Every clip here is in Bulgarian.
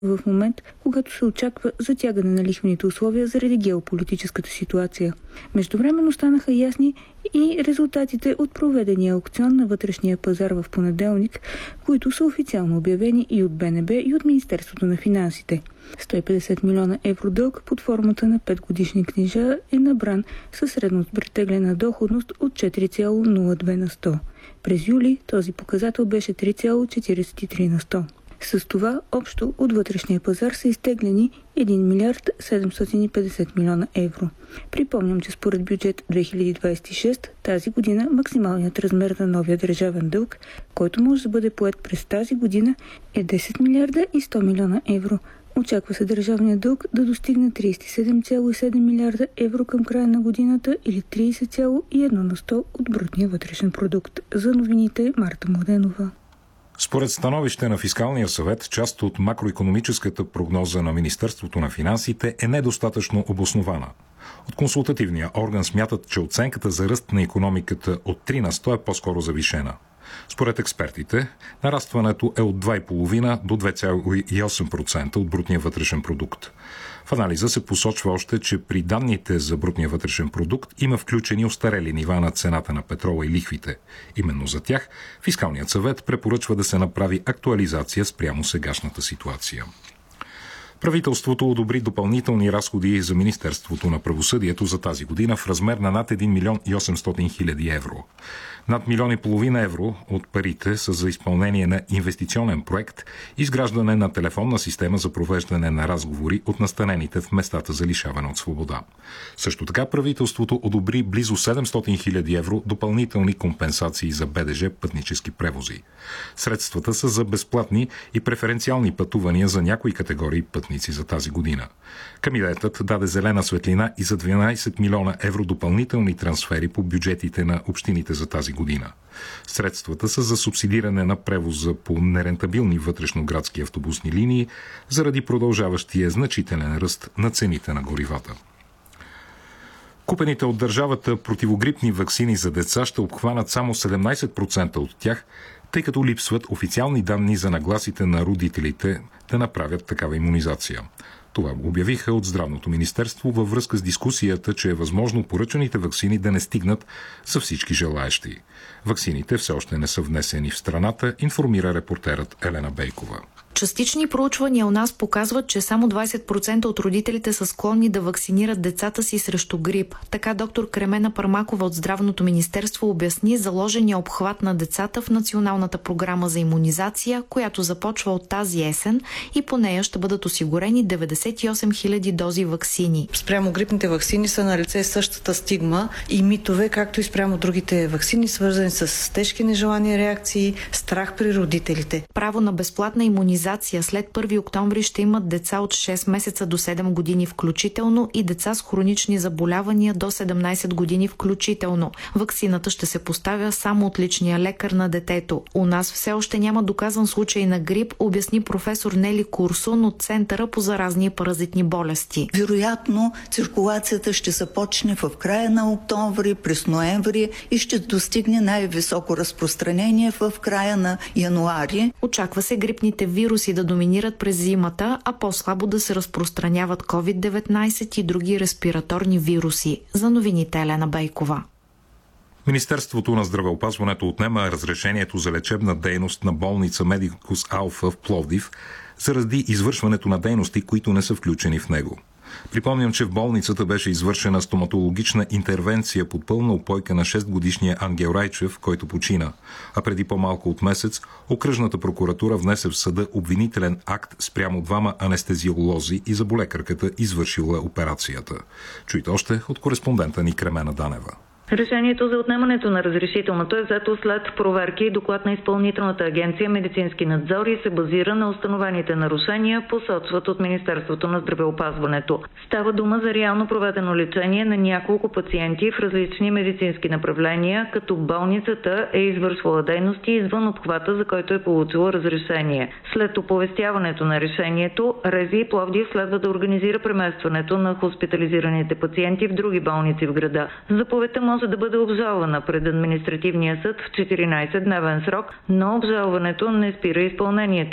в момент, когато се очаква затягане на лихвените условия заради геополитическата ситуация. Междувременно станаха ясни и резултатите от проведения аукцион на вътрешния пазар в понеделник, които са официално обявени и от БНБ, и от Министерството на финансите. 150 милиона евро дълг под формата на 5-годишни книжа е набран със средно претеглена доходност от 4,02 на 100. През юли този показател беше 3,43 на 100. С това общо от вътрешния пазар са изтеглени 1 милиард 750 милиона евро. Припомням, че според бюджет 2026 тази година максималният размер на новия държавен дълг, който може да бъде поет през тази година, е 10 милиарда и 100 милиона евро. Очаква се държавният дълг да достигне 37,7 милиарда евро към края на годината или 30,1 на 100 от брутния вътрешен продукт. За новините Марта Младенова. Според становище на Фискалния съвет, част от макроикономическата прогноза на Министерството на финансите е недостатъчно обоснована. От консултативния орган смятат, че оценката за ръст на икономиката от 3 на 100 е по-скоро завишена. Според експертите, нарастването е от 2,5 до 2,8% от брутния вътрешен продукт. В анализа се посочва още, че при данните за брутния вътрешен продукт има включени остарели нива на цената на петрола и лихвите. Именно за тях Фискалният съвет препоръчва да се направи актуализация спрямо сегашната ситуация. Правителството одобри допълнителни разходи за Министерството на правосъдието за тази година в размер на над 1 милион и 800 хиляди евро. Над 1,5 милиона евро от парите са за изпълнение на инвестиционен проект, изграждане на телефонна система за провеждане на разговори от настанените в местата за лишаване от свобода. Също така правителството одобри близо 700 хиляди евро допълнителни компенсации за БДЖ пътнически превози. Средствата са за безплатни и преференциални пътувания за някои категории пътници за тази година. Кабинетът даде зелена светлина и за 12 милиона евро допълнителни трансфери по бюджетите на общините за тази година. Средствата са за субсидиране на превоза по нерентабилни вътрешноградски автобусни линии заради продължаващия значителен ръст на цените на горивата. Купените от държавата противогрипни ваксини за деца ще обхванат само 17% от тях, тъй като липсват официални данни за нагласите на родителите да направят такава имунизация. Това обявиха от Здравното министерство във връзка с дискусията, че е възможно поръчаните ваксини да не стигнат за всички желаещи. Ваксините все още не са внесени в страната, информира репортерът Елена Бейкова. Частични проучвания у нас показват, че само 20% от родителите са склонни да вакцинират децата си срещу грип. Така доктор Кремена Пармакова от Здравното министерство обясни заложения обхват на децата в Националната програма за имунизация, която започва от тази есен и по нея ще бъдат осигурени 98 000 дози ваксини. Спрямо грипните ваксини са на лице същата стигма и митове, както и спрямо другите ваксини, свързани с тежки нежелани реакции, страх при родителите. Право на безплатна имунизация след 1 октомври ще имат деца от 6 месеца до 7 години включително и деца с хронични заболявания до 17 години включително. Ваксината ще се поставя само от личния лекар на детето. У нас все още няма доказан случай на грип, обясни професор Нели Курсун от Центъра по заразни и паразитни болести. Вероятно, циркулацията ще започне в края на октомври, през ноември и ще достигне най-високо разпространение в края на януари. Очаква се грипните вируси да доминират през зимата, а по-слабо да се разпространяват COVID-19 и други респираторни вируси. За новините Елена Бейкова. Министерството на здравеопазването отнема разрешението за лечебна дейност на болница Медикус Алфа в Пловдив заради извършването на дейности, които не са включени в него. Припомням, че в болницата беше извършена стоматологична интервенция под пълна упойка на 6-годишния Ангел Райчев, който почина, а преди по-малко от месец окръжната прокуратура внесе в съда обвинителен акт спрямо 2 анестезиолози и заболекарката, извършила операцията. Чуйте още от кореспондента ни Кремена Данева. Решението за отнемането на разрешителното е взето след проверки и доклад на Изпълнителната агенция Медицински надзор и се базира на установените нарушения, посочват от Министерството на здравеопазването. Става дума за реално проведено лечение на няколко пациенти в различни медицински направления, като болницата е извършвала дейности извън обхвата, за който е получила разрешение. След оповестяването на решението, РЗИ Пловдив следва да организира преместването на хоспитализираните пациенти в други болници в града. Заповедта може да бъде обжалвана пред административния съд в 14-дневен срок, но обжалването не спира изпълнението й.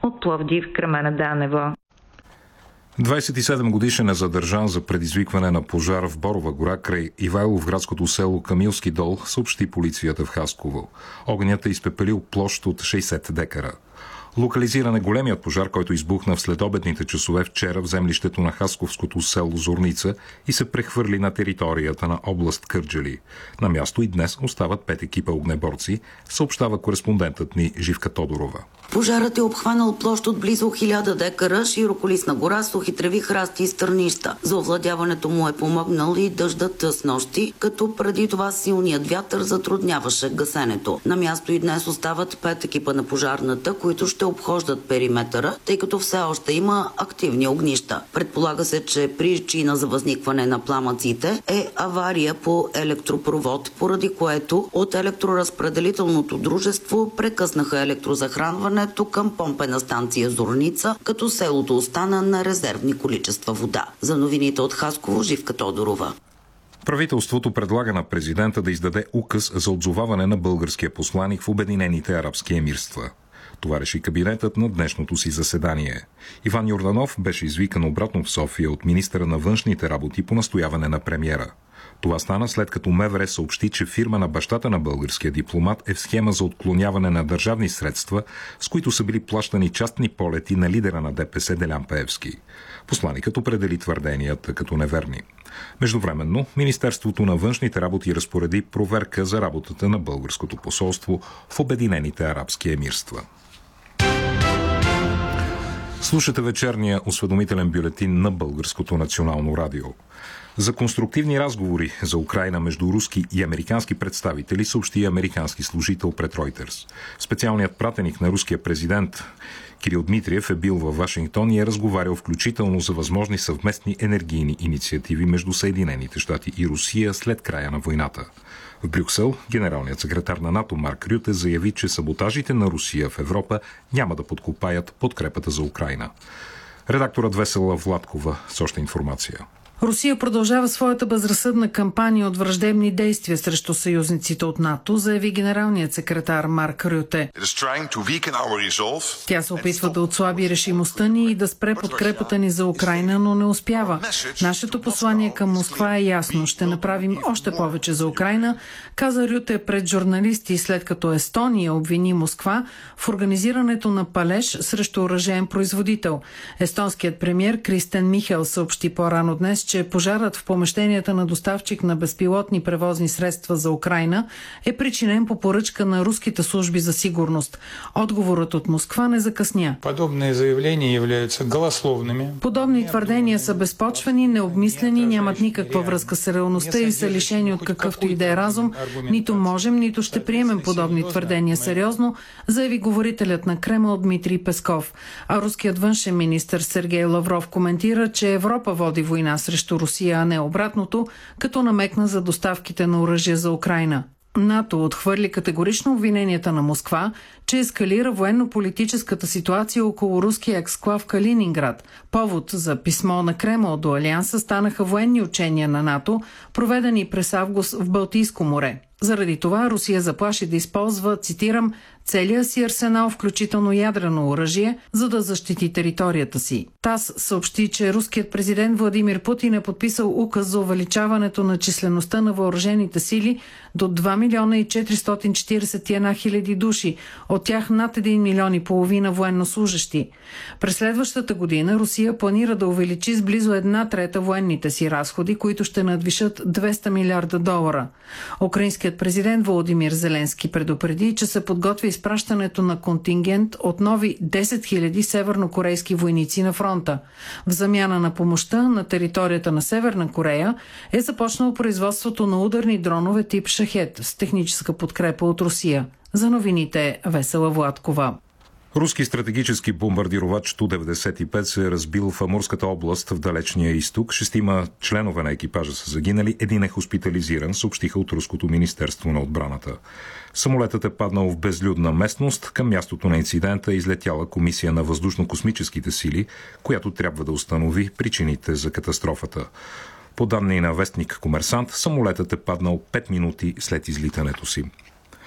От Пловдив, Кремена Данева. 27 годишен е задържан за предизвикване на пожар в Борова гора край Ивайловградското село Камилски дол, съобщи полицията в Хасково. Огънят е изпепелил площ от 60 декара. Локализиран е големият пожар, който избухна в следобедните часове вчера в землището на хасковското село Зорница и се прехвърли на територията на област Кърджали. На място и днес остават 5 екипа огнеборци, съобщава кореспондентът ни Живка Тодорова. Пожарът е обхванал площ от близо 1000 декара, широколистна гора, сухи треви, храсти и стърнища. За овладяването му е помогнал и дъждът с нощи, като преди това силният вятър затрудняваше гасенето. На място и днес остават 5 екипа на пожарната, които ще обхождат периметъра, тъй като все още има активни огнища. Предполага се, че причина за възникване на пламъците е авария по електропровод, поради което от електроразпределителното дружество прекъснаха електрозахранването към помпена станция Зорница, като селото остана на резервни количества вода. За новините от Хасково, Живка Тодорова. Правителството предлага на президента да издаде указ за отзоваване на българския посланик в Обединените арабски емирства. Това реши кабинетът на днешното си заседание. Иван Йорданов беше извикан обратно в София от министъра на външните работи по настояване на премиера. Това стана след като МВР съобщи, че фирма на бащата на българския дипломат е в схема за отклоняване на държавни средства, с които са били плащани частни полети на лидера на ДПС Делян Пеевски. Посланикът определи твърденията като неверни. Междувременно, Министерството на външните работи разпореди проверка за работата на българското посолство в Обединените арабски емирства. Слушате вечерния осведомителен бюлетин на Българското национално радио. За конструктивни разговори за Украйна между руски и американски представители съобщи американски служител пред Reuters. Специалният пратеник на руския президент Кирил Дмитриев е бил във Вашингтон и е разговарял включително за възможни съвместни енергийни инициативи между Съединените щати и Русия след края на войната. В Брюксел генералният секретар на НАТО Марк Рюте заяви, че саботажите на Русия в Европа няма да подкопаят подкрепата за Украйна. Редакторът Весела Владкова с още информация. Русия продължава своята безразсъдна кампания от враждебни действия срещу съюзниците от НАТО, заяви генералният секретар Марк Рюте. Тя се опитва да отслаби решимостта ни и да спре подкрепата ни за Украйна, но не успява. Нашето послание към Москва е ясно. Ще направим още повече за Украйна, каза Рюте пред журналисти, след като Естония обвини Москва в организирането на палеж срещу оръжеен производител. Естонският премиер Кристен Михел съобщи по-рано днес, че пожарът в помещенията на доставчик на безпилотни превозни средства за Украйна е причинен по поръчка на руските служби за сигурност. Отговорът от Москва не закъсня. Подобни твърдения са безпочвени, необмислени, нямат никаква връзка с реалността и са лишени от какъвто и да е разум. Нито можем, нито ще приемем подобни твърдения сериозно, заяви говорителят на Кремъл Дмитрий Песков. А руският външен министър Сергей Лавров коментира, че Европа води война срещу Русия, а не обратното, като намекна за доставките на оръжие за Украйна. НАТО отхвърли категорично обвиненията на Москва, че ескалира военно-политическата ситуация около руския ексклав Калининград. Повод за писмо на Кремъл до Алианса станаха военни учения на НАТО, проведени през август в Балтийско море. Заради това Русия заплаши да използва, цитирам, целия си арсенал, включително ядрено оръжие, за да защити територията си. ТАСС съобщи, че руският президент Владимир Путин е подписал указ за увеличаването на числеността на въоръжените сили до 2 милиона и 441 хиляди души, от тях над 1 милион и половина военнослужещи. През следващата година Русия планира да увеличи с близо 1/3 военните си разходи, които ще надвишат $200 милиарда. Украинският президент Володимир Зеленски предупреди, че се подготвя изпращането на контингент от нови 10 000 севернокорейски войници на фронта. В замяна на помощта на територията на Северна Корея е започнало производството на ударни дронове тип Шахед с техническа подкрепа от Русия. За новините Весела Владкова. Руски стратегически бомбардировач Ту-95 се е разбил в Амурската област в далечния изток. 6 членове на екипажа са загинали, един е хоспитализиран, съобщиха от Руското министерство на отбраната. Самолетът е паднал в безлюдна местност. Към мястото на инцидента е излетяла комисия на въздушно-космическите сили, която трябва да установи причините за катастрофата. По данни на вестник Комерсант, самолетът е паднал 5 минути след излитането си.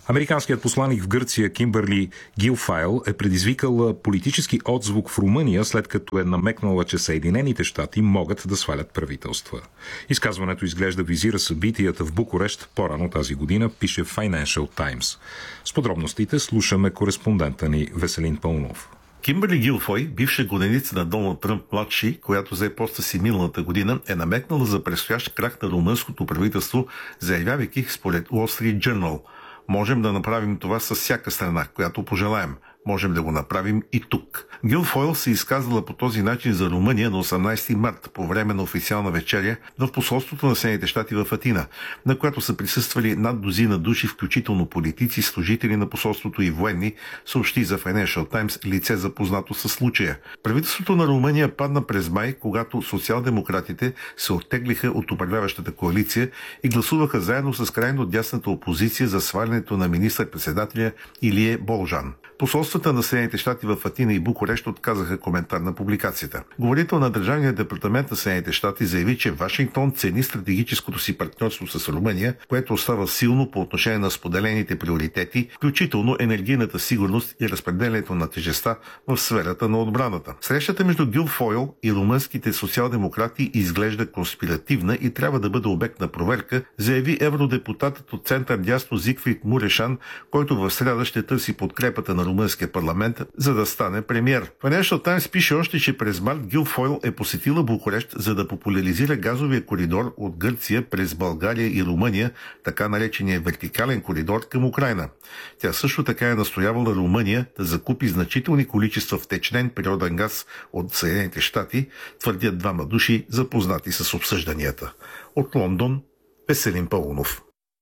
Американският посланик в Гърция Кимбърли Гилфайл е предизвикал политически отзвук в Румъния, след като е намекнала, че Съединените щати могат да свалят правителства. Изказването изглежда визира събитията в Букурещ по-рано тази година, пише Financial Times. С подробностите слушаме кореспондента ни Веселин Пълнов. Кимбърли Гилфой, бивша годеница на Доналд Тръмп младши, която взе поста си миналата година, е намекнала за предстоящ крах на румънското правителство, заявявайки според Wall Street Journal: "Можем да направим това с всяка страна, която пожелаем. Можем да го направим и тук." Гилфойл се изказала по този начин за Румъния на 18 март по време на официална вечеря в посолството на Съединените щати в Атина, на която са присъствали над дузина души, включително политици, служители на посолството и военни, съобщи за Financial Times лице запознато със случая. Правителството на Румъния падна през май, когато социал-демократите се оттеглиха от управляващата коалиция и гласуваха заедно с крайно дясната опозиция за свалянето на министър-председателя Илие Болжан. Посолствата на Съединените щати в Атина и Букурещ отказаха коментар на публикацията. Говорител на Държавния департамент на Съединените щати заяви, че Вашингтон цени стратегическото си партньорство с Румъния, което остава силно по отношение на споделените приоритети, включително енергийната сигурност и разпределението на тежеста в сферата на отбраната. Срещата между Гилфойл и румънските социал-демократи изглежда конспиративна и трябва да бъде обект на проверка, заяви евродепутатът от център дясно Зигфрид Мурешан, който в сряда ще търси подкрепата на румънския парламент, за да стане премиер. Financial Times пише още, че през март Гилфойл е посетила Букурещ, за да популяризира газовия коридор от Гърция през България и Румъния, така наречения вертикален коридор към Украйна. Тя също така е настоявала Румъния да закупи значителни количества втечнен природен газ от Съединените щати, твърдят двама души, запознати с обсъжданията. От Лондон, Веселин Пълнов.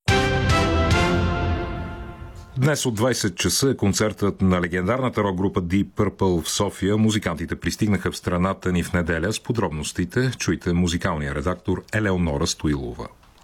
Днес от 20 часа е концертът на легендарната рок-група Deep Purple в София. Музикантите пристигнаха в страната ни в неделя. С подробностите чуйте музикалния редактор Елеонора Стоилова.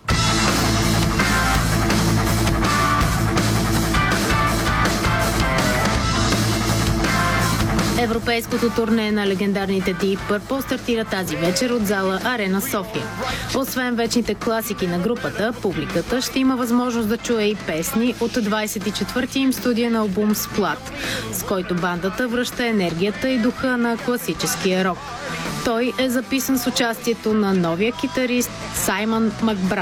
Европейското турне на легендарните Deep Purple стартира тази вечер от зала Арена София. Освен вечните класики на групата, публиката ще има възможност да чуе и песни от 24-ти им студиен албум Splat, с който бандата връща енергията и духа на класическия рок. Той е записан с участието на новия китарист Саймън Макбрайд.